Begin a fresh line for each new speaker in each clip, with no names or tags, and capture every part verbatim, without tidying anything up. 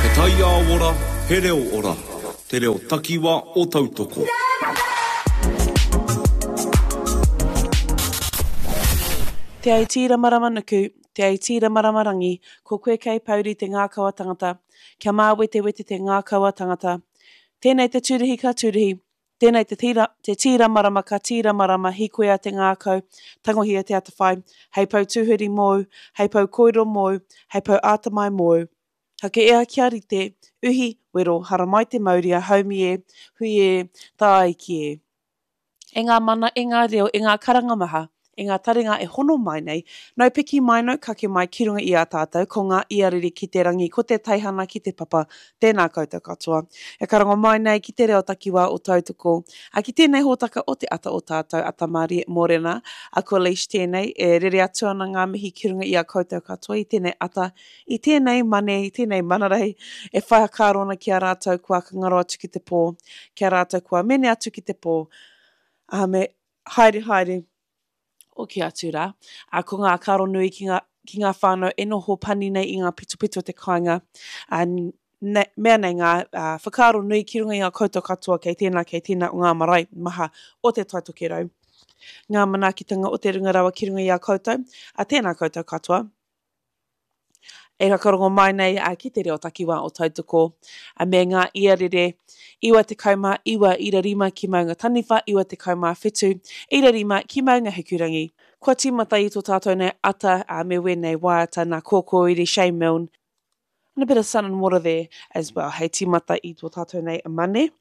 tai a ora, he reo ora. Te reo takiwa o tautoko.
Te ai tira maramanuku, te ai tira maramarangi, ko koe kei pauri te ngā kaua tangata, kia māwete wete te ngā kaua tangata. Tēnei te tūrihi ka tūrihi, tēnei te tira, te tira marama ka tira marama, hikoea te ngā kau, tangohia te atawhai, hei pau tūhuri mōu, hei pau koiro mōu, hei pau ātamai mōu. Hake ea kia rite, uhi, wero, haramai te mauria, haumi e, hui e, tāi ki e. E ngā mana, e ngā reo, e ngā karanga maha, e ngā taringa e hono mai nei, nau piki mai nau kake mai ki runga i a tātou, ko ngā iariri ki te rangi, ko te taihana ki te papa, tēnā koutou katoa. E karanga mai nei ki te reo takiwā o tautoko, a ki tēnei hōtaka o te ata o tātou, ata Mārie Morena, a ko leish tēnei, e rere atu ana ngā mihi ki runga i a koutou katoa, i tēnei ata, i tēnei mane, i tēnei manarei, e whai akarona ki a rātou kua ka ngaro atu ki te pō, ki a rātou kua mene atu ki te pō, a me haere haere, o ki atu rā. A ko ngā karo nui ki ngā, ki ngā whānau e noho pani nei i ngā pito pito te kāinga. A ne, mea nei ngā uh, whakaro nui ki runga i ngā koutou katoa kei tēnā kei tēnā o ngā marae maha o te taitoke rau. Ngā manaakitanga o te runga rawa ki runga i a koutou, a tēnā koutou katoa. E rakarongo mai nei a ki te reo takiwā o tautoko, a me ngā iarere, iwa te kauma, iwa ira rima ki maunga taniwha, iwa te kauma whetu, ira rima ki maunga hekurangi. Kua tīmata i tō tātou nei ata a me wenei waiata nā kōkōiri Shane Milne. And a bit of sun and water there as well. Hei tīmata i tō tātou nei a mane.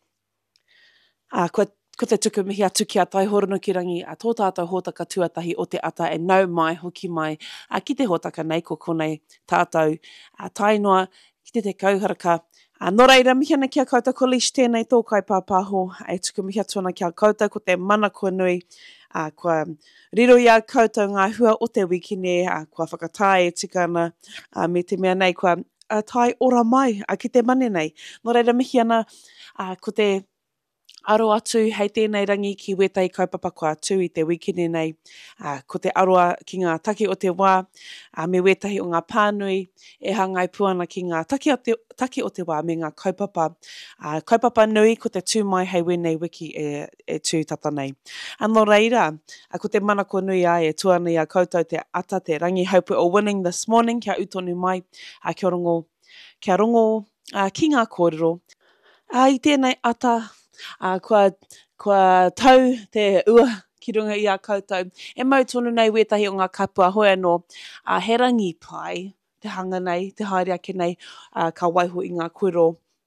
A kua Ko te tuku mihi atu ki a tai horono ki rangi, a tō tātou hōtaka tuatahi o te ata e nau mai, hoki mai, a ki te hōtaka nei ko konei tātou, a tai noa, ki te te kauharaka. A no reira, mihi ana ki a koutou ko leish tēnei tō kai pāpāho, e tuku mihi atu ana ki a koutou ko te mana kua nui, a kua riro i a koutou ngā hua o te wikine, a kua whakatāe e tika ana, a me te mea nei kua a tai ora mai, a ki te mane nei. No reira, mihi ana, a ko te aro atu hei tēnei rangi ki wetai kaupapa ko atu i te wikini nei, uh, ko te aroa ki ngā taki o te wā, uh, me wetahi o ngā pānui, e hangai puana ki ngā taki o te, taki o te wā me ngā kaupapa. Uh, kaupapa nui ko te tūmai hei wenei wiki e, e tū tata nei. Anō reira, uh, ko te mana ko nui ai e tuana i a koutou te ata te rangi haupu o winning this morning, kia utonu mai, uh, kia rongo, kia rongo uh, ki ngā kōrero. Uh, I tēnei ata, Uh, kua, kua tau te ua ki runga i a koutou. E mau tonu nei wetahi o ngā kapua hoi anō, uh, he rangi pai, te hanga nei, te haere ake nei, uh, ka waiho i ngā kuro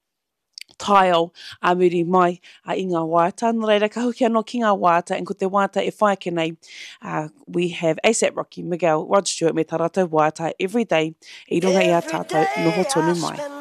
taio a muri mai uh, i ngā wāta. Nō reira, ka hoki anō ki ngā wāta, en ko te wāta e whai ake nei, uh, we have A$AP Rocky, Miguel, Rod Stewart, me tā rātou wāta every day, i runga i a tātou, noho tonu mai.